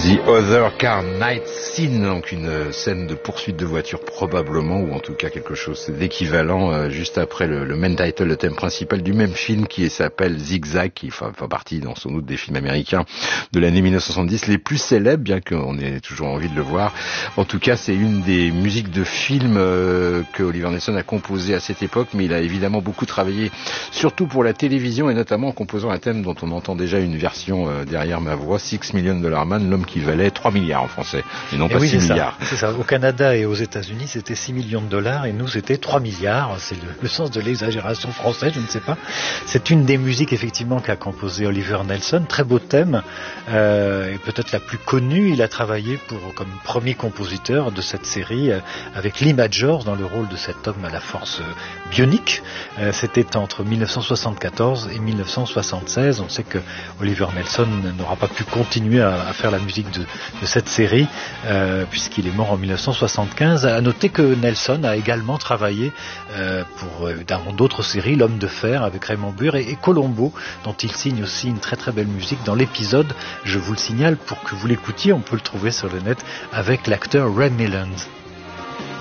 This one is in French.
The Other Car Night Scene, donc une scène de poursuite de voiture probablement, ou en tout cas quelque chose d'équivalent, juste après le main title, le thème principal du même film qui s'appelle Zigzag, qui fait partie dans sans doute des films américains de l'année 1970 les plus célèbres, bien qu'on ait toujours envie de le voir. En tout cas, c'est une des musiques de films que Oliver Nelson a composé à cette époque, mais il a évidemment beaucoup travaillé, surtout pour la télévision, et notamment en composant un thème dont on entend déjà une version derrière ma voix, $6 Million Man, l'homme qui valait 3 milliards en français, et non pas 6 milliards. C'est ça. Au Canada et aux États-Unis, c'était 6 millions de dollars, et nous, c'était 3 milliards. C'est le sens de l'exagération française, je ne sais pas. C'est une des musiques, effectivement, qu'a composé Oliver Nelson. Très beau thème, et peut-être la plus connue. Il a travaillé comme premier compositeur de cette série, avec Lee Majors dans le rôle de cet homme à la force bionique. C'était entre 1974 et 1976. On sait que Oliver Nelson n'aura pas pu continuer à faire la musique de cette série, puisqu'il est mort en 1975. À noter que Nelson a également travaillé dans d'autres séries, L'Homme de Fer avec Raymond Burr et Colombo, dont il signe aussi une très très belle musique dans l'épisode. Je vous le signale pour que vous l'écoutiez, on peut le trouver sur le net avec l'acteur Ray Milland.